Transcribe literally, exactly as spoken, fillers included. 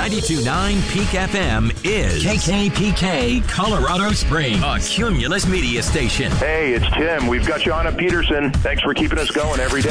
ninety-two point nine Peak F M is K K P K Colorado Springs, a Cumulus media station. Hey, it's Tim. We've got you on at Peterson. Thanks for keeping us going every day.